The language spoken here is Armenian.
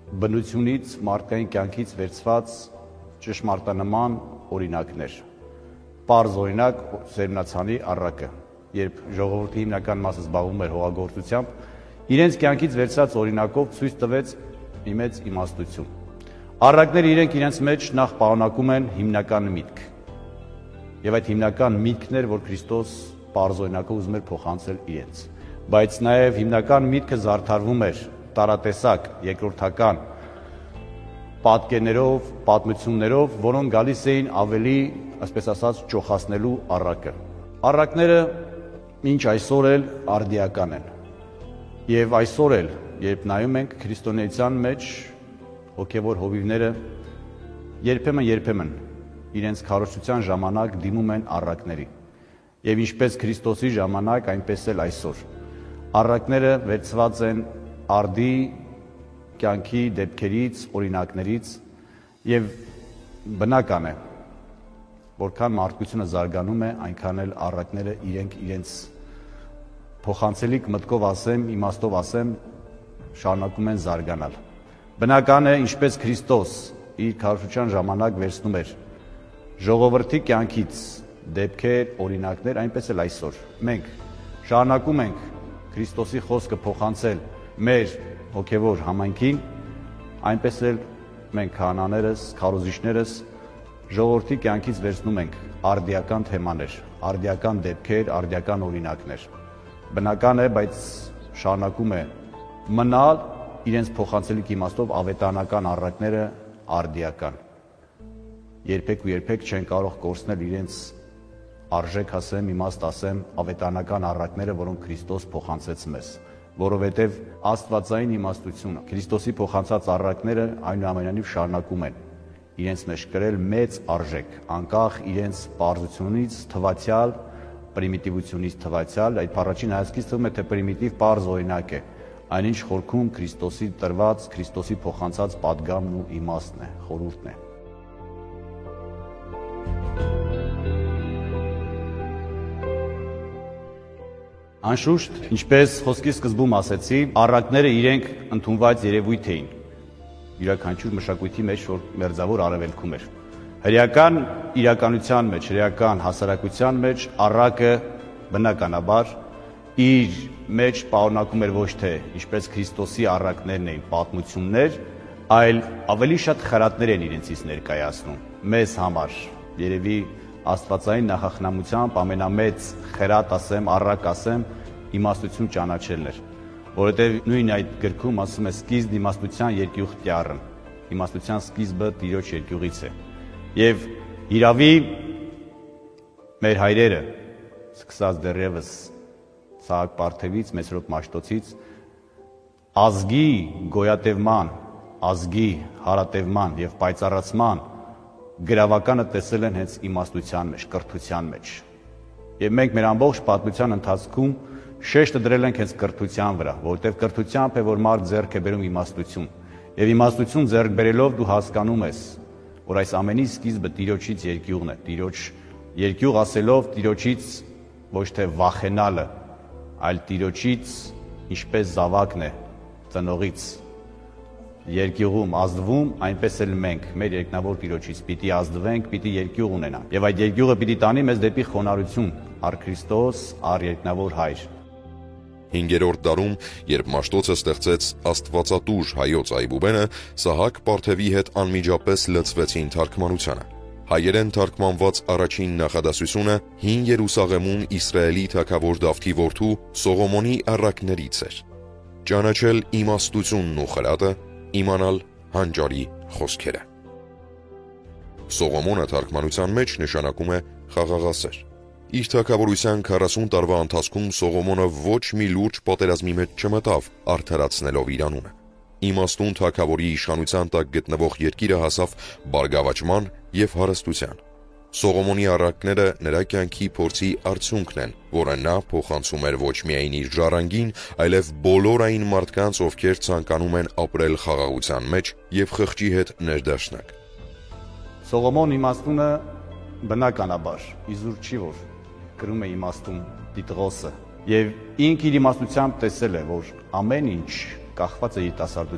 բնությունից, մարդկային կյանքից վերցված ճշմարտանման օրինակներ։ Պարզ օրինակ Սերմնացանի առակը, երբ ժողովրդի հիմնական մասը զբաղվում էր հողագործությամբ, իրենց կյանքից վերցած օրինակով ցույց տվեց մի մեծ իմաստություն։ Առակները իրենց մեջ նախ պարունակում են հիմնական միտք։ Եվ այդ հիմնական միտքն էր, որ Քրիստոս պարզ օրինակով ուզում էր փոխանցել իրենց։ Բայց նաև հիմնական միտքը զարդարվում էր տարատեսակ, երկրորդական պատկերներով, պատմություններով, որոնք գալիս էին ավելի, այսպես ասած, ճոխացնելու առակը։ Առակները մինչ այսօր էլ արդիական են։ Եվ այսօր էլ, երբ նայում ենք քրիստոնեության մեջ, հոգևոր հովիվները երբեմն իրենց քարոզչության ժամանակ դիմում են առակների։ Եվ ինչպես Քրիստոսի ժամանակ, այնպես էլ այսօր։ Առակները վերցված են արդի կյանքի դեպքերից, օրինակներից եւ բնական է, որքան մարդկությունը զարգանում է, այնքան էլ առակները իրենց փոխանցելիք մտքով ասեմ, իմաստով ասեմ, շարունակում են զարգանալ։ Բնական է, ինչպես Քրիստոս իր քարոզչության ժամանակ վերցնում էր ժողովրդի կյանքից դեպքեր, օրինակներ, այնպես էլ այսօր մենք շարունակում ենք Քրիստոսի խոսքը փոխանցել մեր հոգևոր համայնքին, այնպես էլ մենք քահանաներս, քարոզիչներս ժողովրդի կյանքից վերցնում ենք արդիական թեմաներ, արդիական դեպքեր, արդիական օրինակներ։ Բնական է, բայց շարունակում է մնալ իրենց փոխանցելիք իմաստով ավետարանական առակները արդիական։ Երբեք չեն կարող կորցնել իրենց արժեք ասեմ, իմաստ ասեմ, ավետարանական առակները, որոնք Քրիստոս փոխանցեց մեզ, որովհետև աստվածային իմաստությունը, Քրիստոսի փոխանցած առակները այնուամենայնիվ շարունակում են իրենց մեջ կրել մեծ արժեք, անկախ իրենց պարզությունից, թվացial, պրիմիտիվությունից թվացial, այդ առաջին հայացքից թվում է, թե պրիմիտիվ պարզ օրինակ է, այնինչ խորքում Քրիստոսի տրված, Քրիստոսի փոխանցած պատգամն ու իմաստն է, խորհուրդն է։ Անշուշտ, ինչպես խոսքի սկզբում ասեցի, առակները իրենք ընդունված երևույթ էին յուրաքանչյուր մշակույթի մեջ, որ մերձավոր արևելքում էր։ Հրեական իրականության մեջ, հրեական հասարակության մեջ առակը բնականաբար իր մեջ պարունակում էր ոչ թե ինչպես Քրիստոսի առակներն էին պատմություններ, այլ ավելի շատ խրատներ են իրենցից ներկայացնում։ Մեզ համար երևի աստվածային նախախնամությամբ ամենամեծ խրատ ասեմ, առակ ասեմ, իմաստություն ճանաչելն էր, որովհետև նույն այդ գրքում ասում է սկիզբ իմաստության երկյուղ տյառն, իմաստության սկիզբը Տիրոջ երկյուղից է։ Եվ իրավի մեր հայրերը, սկսած դեռևս Սահակ Պարթևից, Մեսրոպ Մաշտոցից, ազգի գոյատևման, ազգի հարատևման եւ պայծառացման գրավականը տեսել են հենց իմաստության մեջ, կրթության մեջ։ Եվ մենք մեր ամբողջ պատմության ընթացքում շեշտը դրել ենք հենց կրթության վրա, որովհետև կրթությամբ է, որ մարդ ձեռք է բերում իմաստություն։ Եվ իմաստություն ձեռք բերելով դու հասկանում ես, որ այս ամենի սկիզբը Տիրոջից երկյուղն է, Տիրոջ երկյուղ ասելով Տիրոջից ոչ թե վախենալը, այլ Տիրոջից ինչպես զավակն է ծնողից երկյուղում ազդվում, այնպես էլ մենք մեր երկնավոր Տիրոջից պիտի ազդվենք, պիտի երկյուղ ունենանք։ Եվ այդ երկյուղը պիտի տանի մեզ դեպի խոնարհություն, առ Քրիստոս, առ երկնավոր Հայր։ 5-րդ դարում, երբ Մաշտոցը ստեղծեց Աստվածատուր հայոց Այբուբենը, Սահակ Պարթևի հետ անմիջապես լծվեցին թարգմանությանը։ Հայերեն թարգմանված առաջին նախադասությունը Հին Երուսաղեմում Իսրայելի թագավոր Դավթի որդու Սողոմոնի առակներից էր։ Ճանաչել իմաստությունն ու խրատը, իմանալ հանճարի խոսքերը։ Սողոմոնը թարգմանության մեջ նշանակում է խաղաղասեր։ Իր թագավորության 40 տարվա ընթացքում Սողոմոնը ոչ մի լուրջ պատերազմի մեջ չմտավ, արդարացնելով իր անունը։ Իմաստուն թագավորի իշխանության տակ գտնվող երկիրը հասավ բարգավաճման եւ հարստության։ Սողոմոնի առակները նրա կյանքի փորձի արդյունքն են, որը նա փոխանցում էր ոչ միայն իր ժառանգին, այլև բոլոր այն մարդկանց, ովքեր ցանկանում են ապրել խաղաղության մեջ եւ խղճի հետ ներդաշնակ։ Սողոմոն իմաստունը բնականաբար իզուր չի, որ կրում է իմաստուն Տիտղոսը, եւ ինք իր իմաստությամբ տեսել է, որ ամեն ինչ կախված է երիտասարդությունից։